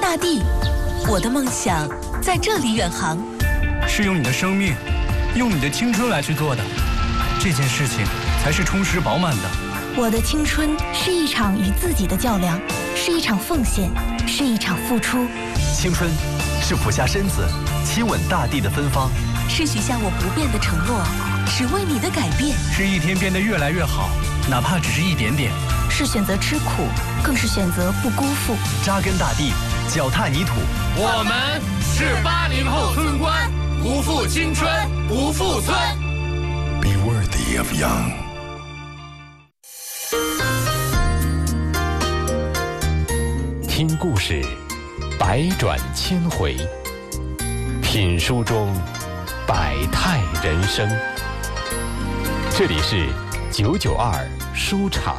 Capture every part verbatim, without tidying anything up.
大地，我的梦想在这里远航。 是用你的生命，用你的青春来去做的，这件事情才是充实饱满的。 我的青春是一场与自己的较量，是一场奉献，是一场付出。 青春是俯下身子亲吻大地的芬芳， 是许下我不变的承诺，只为你的改变。 是一天变得越来越好，哪怕只是一点点。 是选择吃苦，更是选择不辜负。 扎根大地，脚踏泥土。 我们是八零后村官，不负青春，不负村。 Be worthy of young。 听故事，百转千回；品书中，百态人生。这里是九九二书场。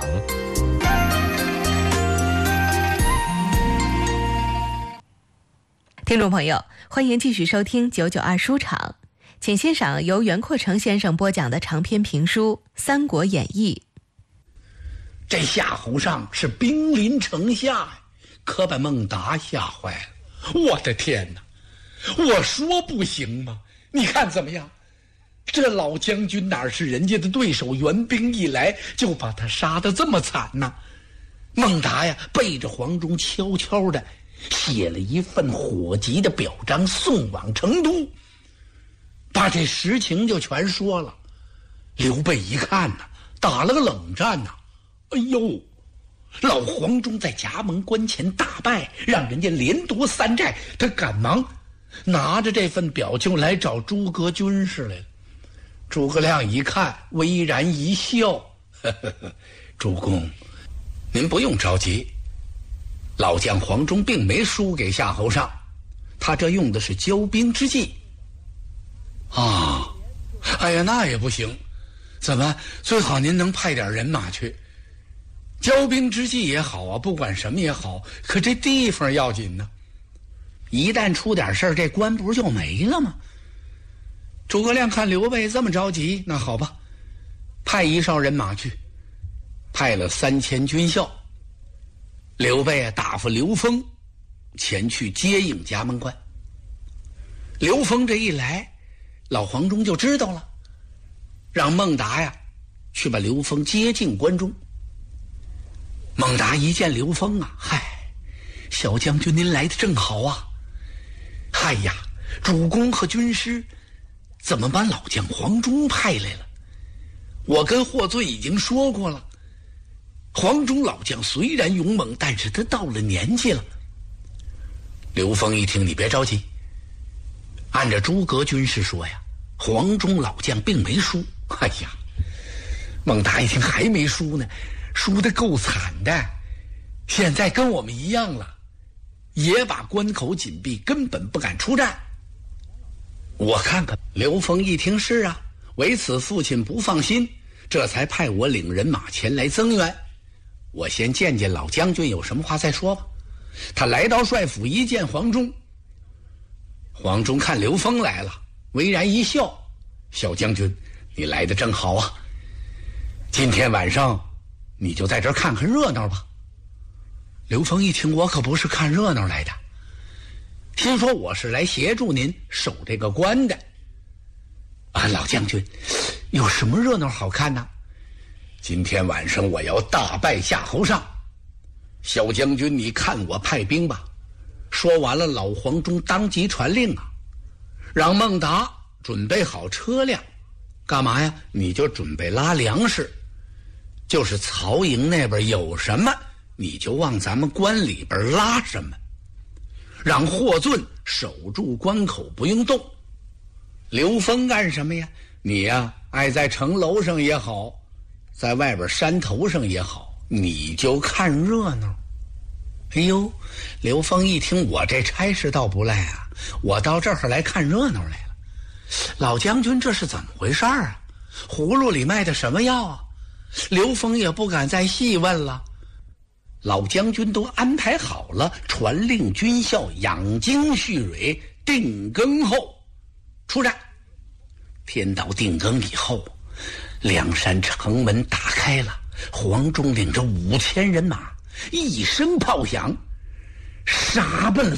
听众朋友，欢迎继续收听九九二书场，请欣赏由袁阔成先生播讲的长篇评书《三国演义》。 这夏侯尚是兵临城下呀，可把孟达吓坏了。我的天哪！我说不行吗？你看怎么样？这老将军哪是人家的对手？援兵一来就把他杀得这么惨呢？孟达呀，背着黄忠悄悄的写了一份火急的表彰，送往成都，把这实情就全说了。刘备一看呢，打了个冷战呢。哎呦，老黄忠在葭萌关前大败，让人家连夺三寨，他赶忙拿着这份表就来找诸葛军师来了。诸葛亮一看，微然一笑，呵呵呵，主公，您不用着急，老将黄忠并没输给夏侯尚，他这用的是骄兵之计。啊，哎呀，那也不行，怎么最好您能派点人马去。骄兵之计也好啊，不管什么也好，可这地方要紧呢。一旦出点事儿，这关不是就没了吗？诸葛亮看刘备这么着急，那好吧，派一哨人马去，派了三千军校。刘备啊，打发刘封前去接应葭萌关。刘封这一来，老黄忠就知道了，让孟达呀去把刘封接进关中。孟达一见刘封啊，嗨，小将军您来的正好啊！嗨呀，主公和军师怎么把老将黄忠派来了？我跟霍尊已经说过了，黄忠老将虽然勇猛，但是他到了年纪了。刘封一听，你别着急，按照诸葛军师说呀，黄忠老将并没输。哎呀，孟达一听还没输呢，输得够惨的，现在跟我们一样了，也把关口紧闭，根本不敢出战。我看看，刘封一听是啊，为此父亲不放心，这才派我领人马前来增援。我先见见老将军，有什么话再说吧。他来到帅府一见黄忠，黄忠看刘封来了，微然一笑，小将军你来得正好啊，今天晚上你就在这儿看看热闹吧。刘封一听，我可不是看热闹来的，心说我是来协助您守这个关的。啊，老将军，有什么热闹好看呢？今天晚上我要大败夏侯尚，小将军你看我派兵吧。说完了，老黄忠当即传令啊，让孟达准备好车辆，干嘛呀？你就准备拉粮食，就是曹营那边有什么，你就往咱们关里边拉什么。让霍尊守住关口不用动。刘封干什么呀？你呀，爱在城楼上也好，在外边山头上也好，你就看热闹。哎呦，刘封一听，我这差事倒不赖啊，我到这儿来看热闹来了。老将军这是怎么回事啊？葫芦里卖的什么药啊？刘封也不敢再细问了。老将军都安排好了，传令军校养精蓄锐，定更后出战。天到定更以后，梁山城门打开了，黄忠领着五千人马，一声炮响，杀奔